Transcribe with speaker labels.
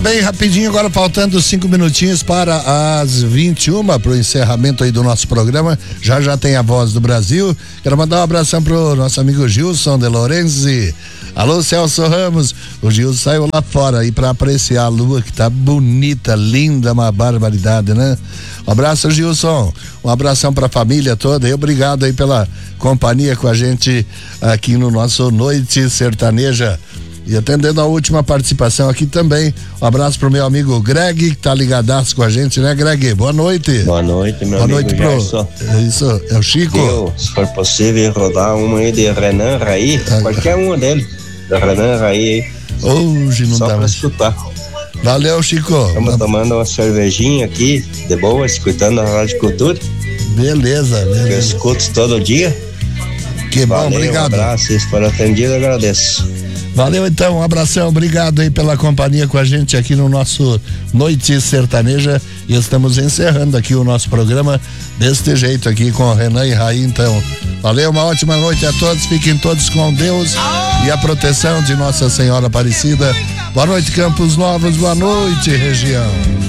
Speaker 1: Bem, rapidinho, agora faltando 5 minutinhos para as 21, para o encerramento aí do nosso programa. Já tem a Voz do Brasil. Quero mandar um abração pro nosso amigo Gilson de Lorenzi. Alô, Celso Ramos. O Gilson saiu lá fora aí para apreciar a lua, que tá bonita, linda, uma barbaridade, né? Um abraço, Gilson. Um abração para a família toda e obrigado aí pela companhia com a gente aqui no nosso Noite Sertaneja. E atendendo a última participação aqui também, um abraço pro meu amigo Greg, que tá ligadaço com a gente, né, Greg? Boa noite.
Speaker 2: Boa noite, meu
Speaker 1: amigo.
Speaker 2: Boa noite, Gerson.
Speaker 1: Isso, é o Chico.
Speaker 2: Eu, se for possível, rodar uma aí de Renan Raí, qualquer uma dele, da Renan Raí aí.
Speaker 1: Hoje não
Speaker 2: só
Speaker 1: dá
Speaker 2: pra
Speaker 1: mais.
Speaker 2: escutar.
Speaker 1: Valeu, Chico.
Speaker 2: Estamos tomando uma cervejinha aqui, de boa, escutando a Rádio Cultura.
Speaker 1: Beleza.
Speaker 2: Eu escuto todo dia.
Speaker 1: Que bom,
Speaker 2: valeu,
Speaker 1: obrigado.
Speaker 2: Um abraço, se for atendido, agradeço.
Speaker 1: Valeu então, um abração, obrigado aí pela companhia com a gente aqui no nosso Noite Sertaneja, e estamos encerrando aqui o nosso programa deste jeito aqui com Renan e Raí. Então, valeu, uma ótima noite a todos, fiquem todos com Deus e a proteção de Nossa Senhora Aparecida. Boa noite, Campos Novos, boa noite, região.